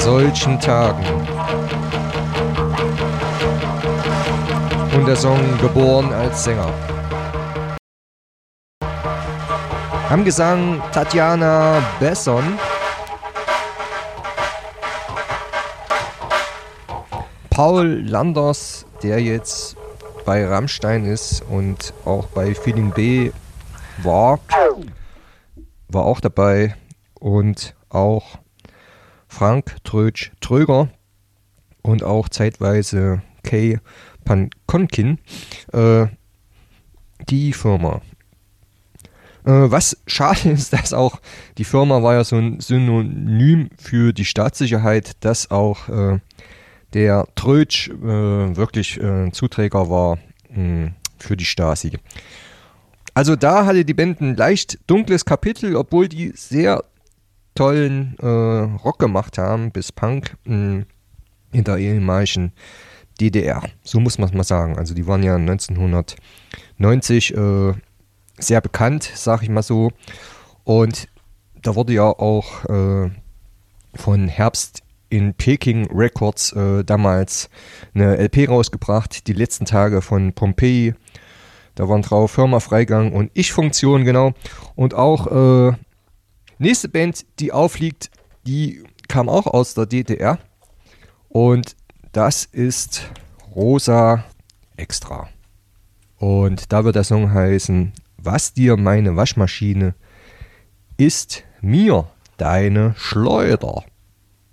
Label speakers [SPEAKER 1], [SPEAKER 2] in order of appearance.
[SPEAKER 1] solchen Tagen. Und der Song Geboren als Sänger. Am Gesang Tatjana Besson. Paul Landers, der jetzt bei Rammstein ist und auch bei Feeling B war auch dabei. Und auch Frank Tröger und auch zeitweise Kay Pankonkin, die Firma. Was schade ist, dass auch die Firma war ja so ein Synonym für die Staatssicherheit, dass auch der Trötsch wirklich Zuträger war für die Stasi. Also da hatte die Band ein leicht dunkles Kapitel, obwohl die sehr tollen Rock gemacht haben, bis Punk in der ehemaligen DDR. So muss man es mal sagen. Also die waren ja 1990 sehr bekannt, sag ich mal so. Und da wurde ja auch von Herbst in Peking Records damals eine LP rausgebracht, die letzten Tage von Pompeii. Da waren drauf Firma-Freigang und Ich-Funktion, genau. Und auch nächste Band, die aufliegt, die kam auch aus der DDR. Und das ist Rosa Extra. Und da wird der Song heißen: Was dir meine Waschmaschine ist, mir deine Schleuder.